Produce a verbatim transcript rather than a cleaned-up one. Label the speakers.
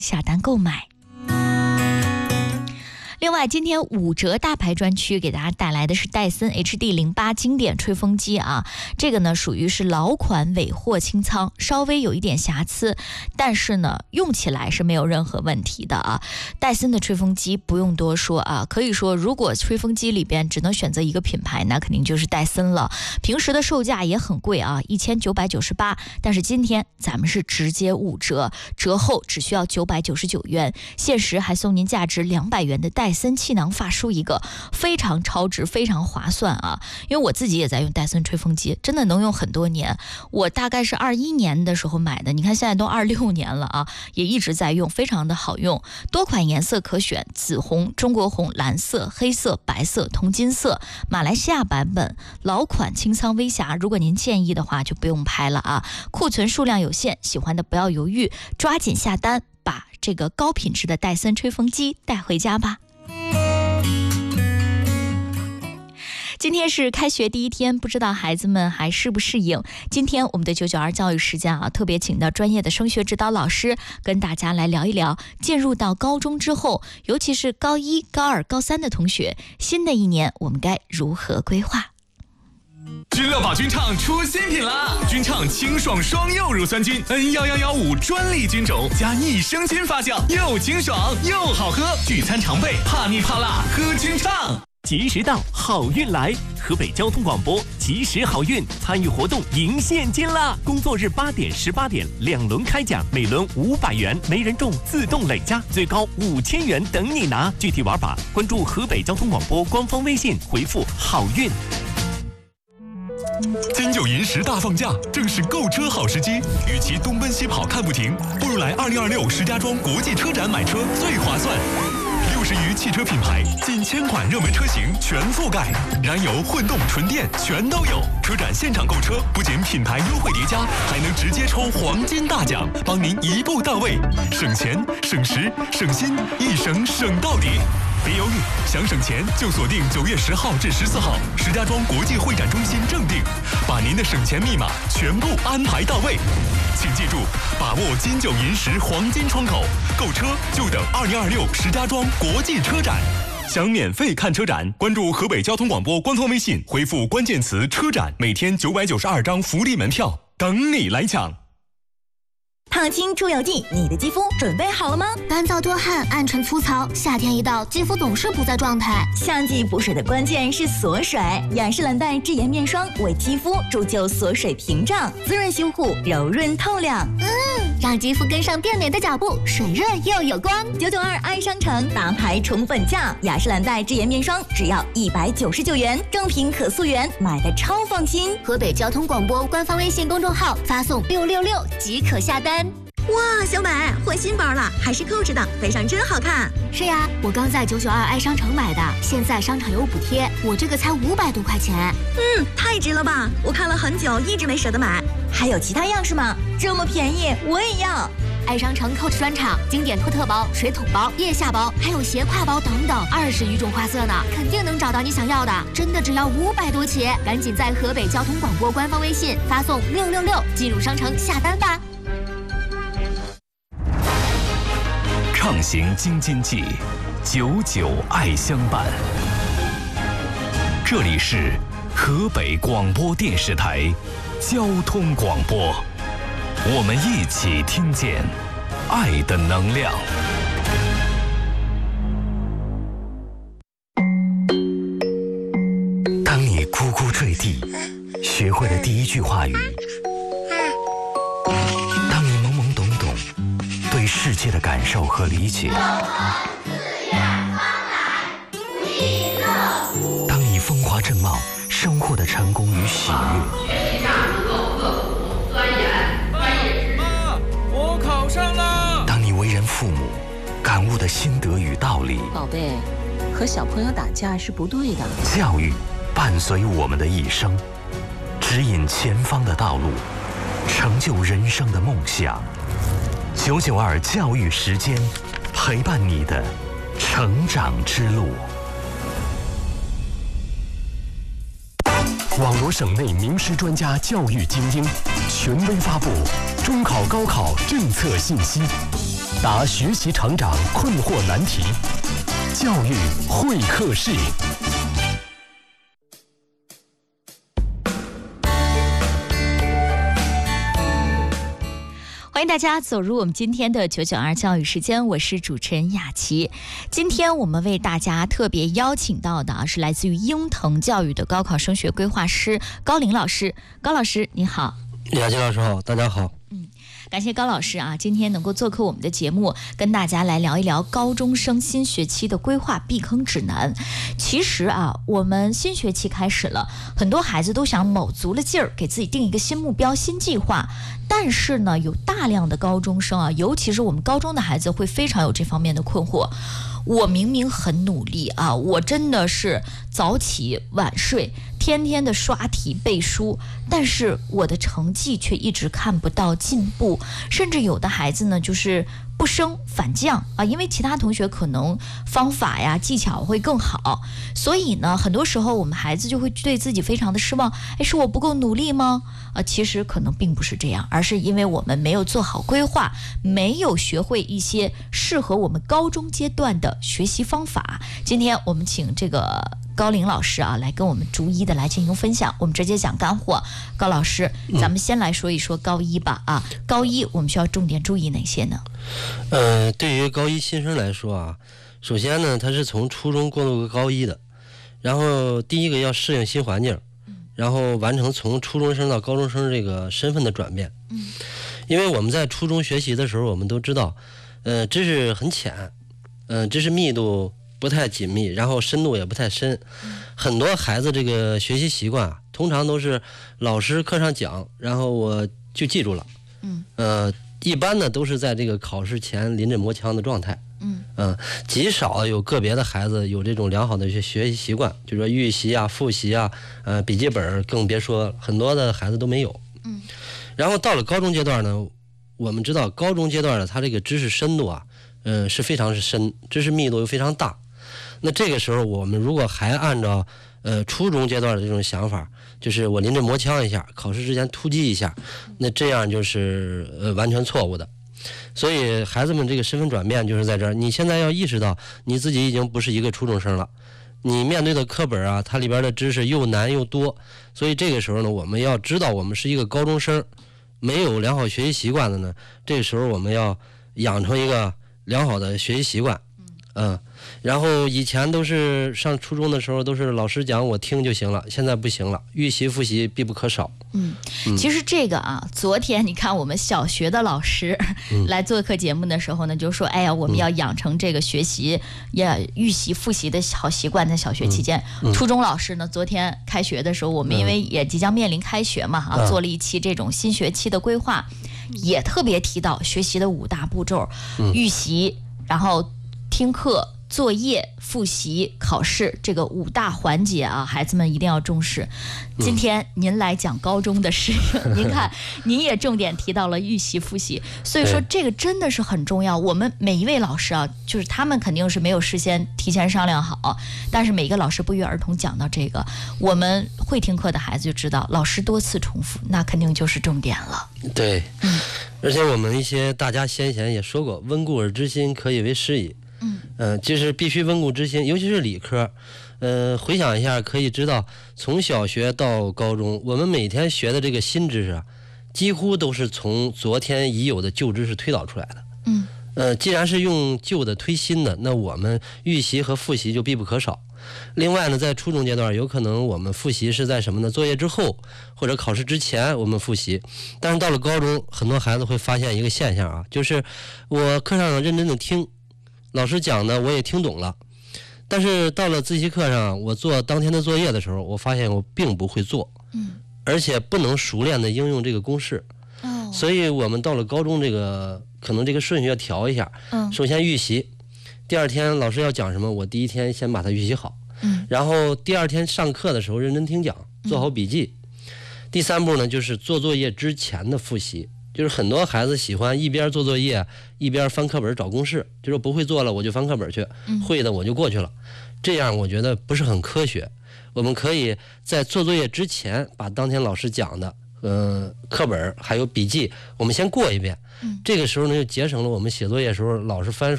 Speaker 1: 下单购买。另外，今天五折大牌专区给大家带来的是戴森 H D 零八 经典吹风机啊，这个呢属于是老款尾货清仓，稍微有一点瑕疵，但是呢用起来是没有任何问题的啊。戴森的吹风机不用多说啊，可以说如果吹风机里边只能选择一个品牌，那肯定就是戴森了。平时的售价也很贵啊，一千九百九十八，但是今天咱们是直接五折，折后只需要九百九十九元，限时还送您价值两百元的戴森气囊发梳一个，非常超值，非常划算啊！因为我自己也在用戴森吹风机，真的能用很多年。我大概是二一年的时候买的，你看现在都二六年了啊，也一直在用，非常的好用。多款颜色可选，紫红、中国红、蓝色、黑色、白色、铜金色、马来西亚版本、老款清仓微瑕。如果您建议的话，就不用拍了啊。库存数量有限，喜欢的不要犹豫，抓紧下单，把这个高品质的戴森吹风机带回家吧。今天是开学第一天，不知道孩子们还适不适应。今天我们的九九二教育时间啊，特别请到专业的升学指导老师跟大家来聊一聊，进入到高中之后，尤其是高一、高二、高三的同学，新的一年我们该如何规划？
Speaker 2: 君乐宝君畅出新品啦！君畅清爽双柚乳酸菌 N 一一一五 专利菌种加益生菌发酵，又清爽又好喝，聚餐常备，怕腻怕辣喝君畅。
Speaker 3: 及时到，好运来！河北交通广播及时好运参与活动赢现金啦！工作日八点、十八点两轮开奖，每轮五百元，没人中自动累加，最高五千元等你拿。具体玩法关注河北交通广播官方微信，回复好运。
Speaker 2: 金九银十大放价，正是购车好时机。与其东奔西跑看不停，不如来二零二六石家庄国际车展买车最划算。六十余汽车品牌，近千款热门车型全覆盖，燃油、混动、纯电全都有。车展现场购车，不仅品牌优惠叠加，还能直接抽黄金大奖，帮您一步到位，省钱、省时、省心，一省省到底。别犹豫，想省钱就锁定九月十号至十四号石家庄国际会展中心正定，把您的省钱密码全部安排到位。请记住，把握金九银十黄金窗口，购车就等二零二六石家庄国际车展。想免费看车展，关注河北交通广播官方微信，回复关键词车展，每天九百九十二张福利门票等你来抢。
Speaker 4: 烫青出油剂，你的肌肤准备好了吗？
Speaker 5: 干燥多汗、暗沉粗糙，夏天一到，肌肤总是不在状态。
Speaker 4: 夏季补水的关键是锁水，雅诗兰黛智颜面霜为肌肤铸就锁水屏障，滋润修护，柔润透亮。
Speaker 5: 嗯，让肌肤跟上变美的脚步，水润又有光。
Speaker 4: 九九二爱商城大牌宠粉价，雅诗兰黛智颜面霜只要一百九十九元，正品可溯源，买的超放心。
Speaker 5: 河北交通广播官方微信公众号发送六六六即可下单。
Speaker 4: 哇，小美换新包了，还是扣着的，背上真好看。
Speaker 5: 是呀，我刚在九九二爱商城买的，现在商场有补贴，我这个才五百多块钱。
Speaker 4: 嗯，太值了吧！我看了很久，一直没舍得买。还有其他样式吗？这么便宜，我也要。
Speaker 5: 爱商城 Coach 专场，经典托特包、水桶包、腋下包，还有斜挎包等等，二十余种花色呢，肯定能找到你想要的。真的只要五百多起，赶紧在河北交通广播官方微信发送六六六进入商城下单吧。
Speaker 3: 畅行京津冀，久久爱相伴。这里是河北广播电视台交通广播，我们一起听见爱的能量。当你咕咕坠地，学会了第一句话语；当你懵懵懂懂，对世界的感受和理解；当你风华正茂，收获的成功与喜悦。
Speaker 6: 妈，我考上了。
Speaker 3: 当你为人父母，感悟的心得与道理。
Speaker 7: 宝贝，和小朋友打架是不对的。
Speaker 3: 教育伴随我们的一生，指引前方的道路，成就人生的梦想。九九二教育时间，陪伴你的成长之路。
Speaker 8: 网罗省内名师专家教育精英，权威发布中考高考政策信息， 答学习成长困惑难题，教育会客室。
Speaker 1: 欢迎大家走入我们今天的九九二教育时间，我是主持人雅琪。今天我们为大家特别邀请到的是来自于英腾教育的高考升学规划师高林老师。高老师你好。
Speaker 9: 雅琪老师好，大家好。
Speaker 1: 嗯，感谢高老师啊，今天能够做客我们的节目，跟大家来聊一聊高中生新学期的规划避坑指南。其实啊，我们新学期开始了，很多孩子都想卯足了劲儿，给自己定一个新目标、新计划。但是呢，有大量的高中生啊，尤其是我们高中的孩子，会非常有这方面的困惑。我明明很努力啊，我真的是早起晚睡，天天的刷题背书，但是我的成绩却一直看不到进步，甚至有的孩子呢，就是不升反降啊，因为其他同学可能方法呀技巧会更好，所以呢，很多时候我们孩子就会对自己非常的失望。哎，是我不够努力吗？啊，其实可能并不是这样，而是因为我们没有做好规划，没有学会一些适合我们高中阶段的学习方法。今天我们请这个高林老师啊，来跟我们逐一的来进行分享，我们直接讲干货。高老师，咱们先来说一说高一吧啊，高一我们需要重点注意哪些呢？
Speaker 9: 呃，对于高一新生来说啊，首先呢，他是从初中过渡到高一的，然后第一个要适应新环境，然后完成从初中生到高中生这个身份的转变。嗯，因为我们在初中学习的时候，我们都知道，呃，知识很浅，嗯、呃，知识密度不太紧密，然后深度也不太深。很多孩子这个学习习惯啊，通常都是老师课上讲，然后我就记住了。嗯，呃，一般呢都是在这个考试前临阵磨枪的状态。嗯嗯，极少有个别的孩子有这种良好的学学习习惯，就说预习啊、复习啊、呃笔记本更别说，很多的孩子都没有。嗯，然后到了高中阶段呢，我们知道高中阶段的他这个知识深度啊，嗯、呃、是非常是深，知识密度又非常大。那这个时候我们如果还按照呃初中阶段的这种想法，就是我临阵磨枪一下，考试之前突击一下，那这样就是呃完全错误的。所以孩子们这个身份转变就是在这儿，你现在要意识到你自己已经不是一个初中生了，你面对的课本啊，它里边的知识又难又多，所以这个时候呢，我们要知道我们是一个高中生，没有良好学习习惯的呢，这个时候我们要养成一个良好的学习习惯。嗯，然后以前都是上初中的时候都是老师讲我听就行了，现在不行了，预习复习必不可少。嗯，
Speaker 1: 其实这个啊，昨天你看我们小学的老师、嗯、来做客节目的时候呢，就说哎呀，我们要养成这个学习呀、嗯、预习复习的好习惯，在小学期间、嗯嗯。初中老师呢，昨天开学的时候，我们因为也即将面临开学嘛啊、嗯，做了一期这种新学期的规划，嗯、也特别提到学习的五大步骤，嗯、预习，然后听课、作业、复习、考试这个五大环节啊，孩子们一定要重视。今天您来讲高中的事情，您看您也重点提到了预习复习，所以说这个真的是很重要。我们每一位老师啊，就是他们肯定是没有事先提前商量好，但是每一个老师不约而同讲到这个，我们会听课的孩子就知道，老师多次重复，那肯定就是重点了。
Speaker 9: 对，嗯，而且我们一些大家先贤也说过，温故而知新，可以为师矣。嗯，呃，就是必须温故知新，尤其是理科。呃，回想一下，可以知道，从小学到高中，我们每天学的这个新知识啊，几乎都是从昨天已有的旧知识推导出来的。嗯，呃，既然是用旧的推新的，那我们预习和复习就必不可少。另外呢，在初中阶段，有可能我们复习是在什么呢？作业之后或者考试之前我们复习，但是到了高中，很多孩子会发现一个现象啊，就是我课上认真的听。老师讲的我也听懂了，但是到了自习课上，我做当天的作业的时候，我发现我并不会做，嗯，而且不能熟练的应用这个公式，哦，所以我们到了高中，这个可能这个顺序要调一下，嗯，首先预习，第二天老师要讲什么，我第一天先把它预习好，嗯，然后第二天上课的时候认真听讲，做好笔记，嗯，第三步呢就是做作业之前的复习。就是很多孩子喜欢一边做作业一边翻课本找公式，就说不会做了我就翻课本去，嗯，会的我就过去了，这样我觉得不是很科学。我们可以在做作业之前把当天老师讲的呃课本还有笔记，我们先过一遍。这个时候呢，就节省了我们写作业时候老是翻书。